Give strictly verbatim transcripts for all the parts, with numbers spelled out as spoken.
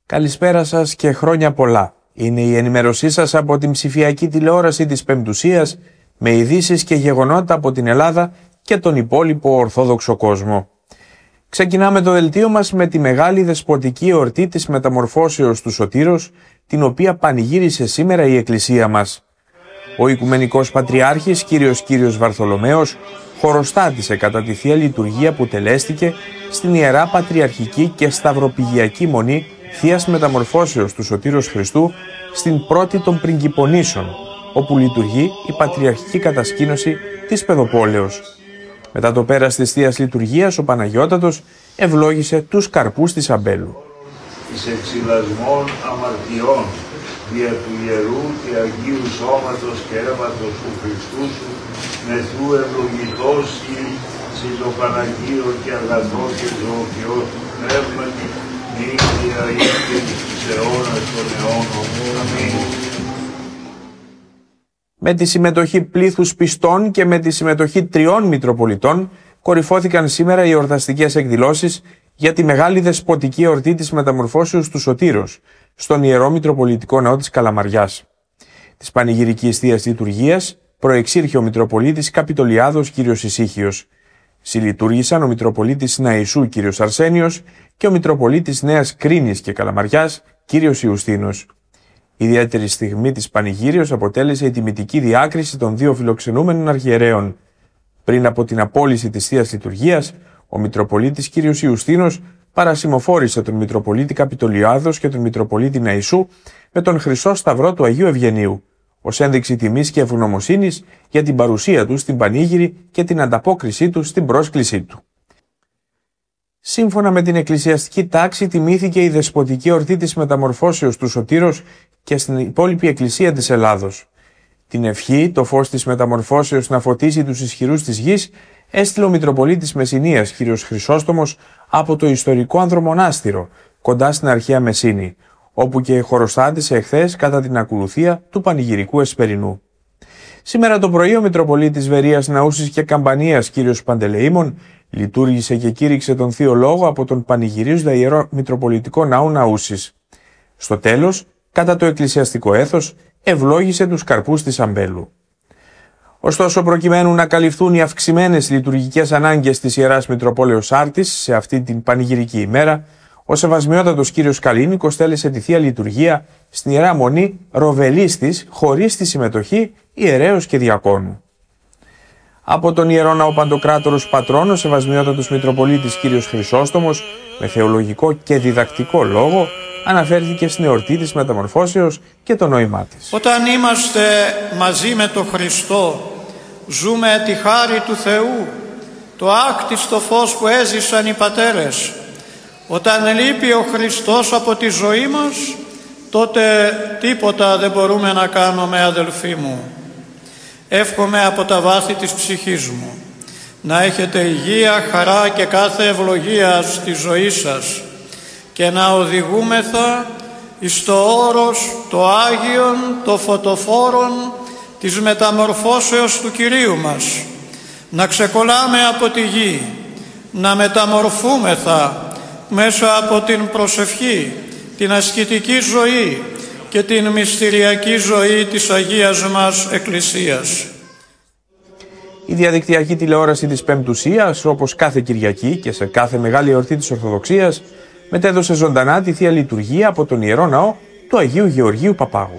Καλησπέρα σας και χρόνια πολλά. Είναι η ενημέρωσή σας από την ψηφιακή τηλεόραση της Πεμπτουσίας με ειδήσεις και γεγονότα από την Ελλάδα και τον υπόλοιπο Ορθόδοξο κόσμο. Ξεκινάμε το δελτίο μας με τη μεγάλη δεσποτική εορτή της Μεταμορφώσεως του Σωτήρος, την οποία πανηγύρισε σήμερα η Εκκλησία μας. Ο Οικουμενικός Πατριάρχης Κύριος Κύριος Βαρθολομαίος χωροστάτησε κατά τη Θεία Λειτουργία που τελέστηκε στην Ιερά Πατριαρχική και Σταυροπηγιακή Μονή Θείας Μεταμορφώσεως του Σωτήρος Χριστού στην πρώτη των Πριγκιπονήσων, όπου λειτουργεί η Πατριαρχική Κατασκήνωση της Πεδοπόλεως. Μετά το πέρας της Θείας Λειτουργίας, ο Παναγιώτατος ευλόγησε τους καρπούς της αμπέλου. Εις εξυλασμών αμαρτιών, δια του Ιερού και Αγίου Σώματος και αίματος του Χριστού σου, μεθού ευλογητός ή συν το Παναγίο και αγαθό και ζωοποιό πνεύματι, νύχτια ή και της αιώνας των αιώνων. Αμήν. Με τη συμμετοχή πλήθους πιστών και με τη συμμετοχή τριών Μητροπολιτών κορυφώθηκαν σήμερα οι εορταστικές εκδηλώσεις για τη μεγάλη δεσποτική εορτή της Μεταμορφώσεως του Σωτήρος στον Ιερό Μητροπολιτικό Ναό της Καλαμαριάς. Της πανηγυρικής Θείας Λειτουργίας προεξήρχε ο Μητροπολίτης Καπιτολιάδος κ. Ησύχιος. Συλλειτουργήσαν ο Μητροπολίτης Ναϊσού κ. Αρσένιος και ο Μητροπολίτης Νέας Κρίνης και Καλαμαριάς κ. Ιουστίνος. Ιδιαίτερη στιγμή της πανηγύριος αποτέλεσε η τιμητική διάκριση των δύο φιλοξενούμενων αρχιερέων. Πριν από την απόλυση της Θείας Λειτουργίας, ο Μητροπολίτης κ. Ιουστίνος παρασημοφόρησε τον Μητροπολίτη Καπιτολιάδος και τον Μητροπολίτη Ναϊσού με τον Χρυσό Σταυρό του Αγίου Ευγενίου, ως ένδειξη τιμής και ευγνωμοσύνης για την παρουσία του στην πανήγυρη και την ανταπόκρισή του στην πρόσκλησή του. Σύμφωνα με την εκκλησιαστική τάξη, τιμήθηκε η δεσποτική εορτή της Μεταμορφώσεως του Σωτήρος και στην υπόλοιπη Εκκλησία της Ελλάδος. Την ευχή, το φως της Μεταμορφώσεως να φωτίσει τους ισχυρούς της γης, έστειλε ο Μητροπολίτης Μεσσηνίας κ. Χρυσόστομος από το ιστορικό Ανδρομονάστηρο, κοντά στην αρχαία Μεσσήνη, όπου και χωροστάτησε εχθές κατά την ακολουθία του πανηγυρικού εσπερινού. Σήμερα το πρωί ο Μητροπολίτης Βερίας Ναούσης και Καμπανίας κ. Παντελεήμων λειτουργήσε και κήρυξε τον Θείο Λόγο από τον πανηγυρίζοντα Ιερό Μητροπολιτικό Ναού Ναούσης. Στο τέλος, κατά το εκκλησιαστικό έθος, ευλόγησε τους καρπούς της αμπέλου. Ωστόσο, προκειμένου να καλυφθούν οι αυξημένες λειτουργικές ανάγκες της Ιεράς Μητροπόλεως Άρτης σε αυτή την πανηγυρική ημέρα, ο Σεβασμιότατος κ. Καλίνικος τέλεσε τη Θεία Λειτουργία στην Ιερά Μονή Ροβελίστης χωρίς τη συμμετοχή ιερέως και διακόνου. Από τον Ιερό Ναό Παντοκράτορος Πατρών, ο Σεβασμιότατος Μητροπολίτης κ. Χρυσόστομος, με θεολογικό και διδακτικό λόγο, αναφέρθηκε στην εορτή της Μεταμορφώσεως και το νόημά της. Όταν είμαστε μαζί με τον Χριστό, ζούμε τη χάρη του Θεού, το άκτιστο φως που έζησαν οι πατέρες. Όταν λείπει ο Χριστός από τη ζωή μας, τότε τίποτα δεν μπορούμε να κάνουμε, αδελφοί μου. Εύχομαι από τα βάθη της ψυχής μου να έχετε υγεία, χαρά και κάθε ευλογία στη ζωή σας και να οδηγούμεθα εις το όρος, το Άγιον, το φωτοφόρον της μεταμορφώσεως του Κυρίου μας. Να ξεκολλάμε από τη γη, να μεταμορφούμεθα μέσα από την προσευχή, την ασκητική ζωή και την μυστηριακή ζωή της Αγίας μας Εκκλησίας. Η διαδικτυακή τηλεόραση της Πεμπτουσίας, όπως κάθε Κυριακή και σε κάθε μεγάλη εορτή της Ορθοδοξίας, μετέδωσε ζωντανά τη Θεία Λειτουργία από τον Ιερό Ναό του Αγίου Γεωργίου Παπάγου.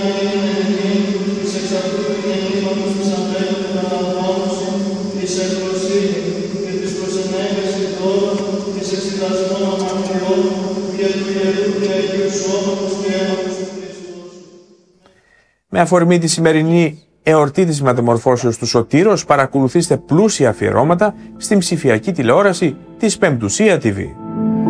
Με αφορμή τη σημερινή εορτή της Μεταμορφώσεως του Σωτήρος, παρακολουθήστε πλούσια αφιερώματα στην ψηφιακή τηλεόραση της Πεμπτουσία τι βι.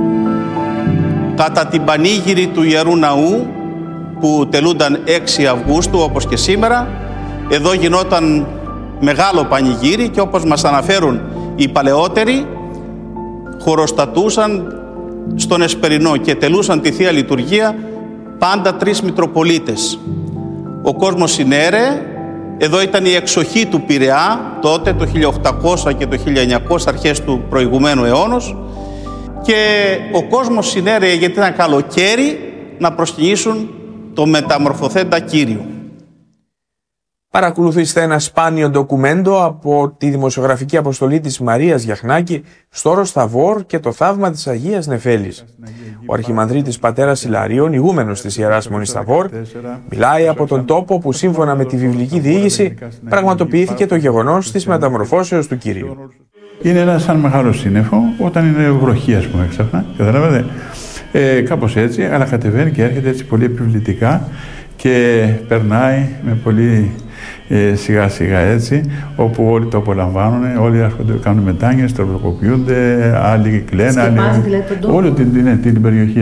Κατά την πανήγυρη του Ιερού Ναού που τελούνταν έξι Αυγούστου όπως και σήμερα, εδώ γινόταν μεγάλο πανηγύρι και όπως μας αναφέρουν οι παλαιότεροι, χωροστατούσαν στον Εσπερινό και τελούσαν τη Θεία Λειτουργία πάντα τρεις Μητροπολίτες. Ο κόσμος συνέρε, εδώ ήταν η εξοχή του Πειραιά, τότε το χίλια οκτακόσια και το χίλια εννιακόσια, αρχές του προηγουμένου αιώνος, και ο κόσμος συνέρεε, γιατί ήταν καλοκαίρι, να προσκυνήσουν το μεταμορφωθέντα Κύριο. Παρακολουθήστε ένα σπάνιο ντοκουμέντο από τη δημοσιογραφική αποστολή της Μαρίας Γιαχνάκη στο όρος Θαβόρ και το θαύμα της Αγίας Νεφέλης. Ο Αρχιμανδρίτης πατέρας Ιλαρίων, ηγούμενος της Ιεράς Μονής Θαβόρ, μιλάει από τον τόπο που σύμφωνα με τη βιβλική διήγηση πραγματοποιήθηκε το γεγονός της μεταμορφώσεως του Κυρίου. Είναι ένα σαν μεγάλο σύννεφο όταν είναι βροχή, ας πούμε, έξαφνα. Καταλάβατε. Ε, κάπως έτσι, αλλά κατεβαίνει και έρχεται έτσι πολύ επιβλητικά και περνάει με πολύ ε, σιγά σιγά έτσι, όπου όλοι το απολαμβάνουν, όλοι έρχονται, κάνουν μετάνοιες, τροποποιούνται, άλλοι κλαίνουν, άλλοι... όλη την, την, την περιοχή.